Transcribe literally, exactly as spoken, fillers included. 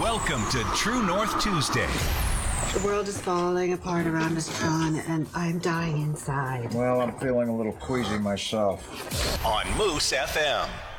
Welcome to True North Tuesday. The world is falling apart around us, John, and I'm dying inside. Well, I'm feeling a little queasy myself. On Moose F M.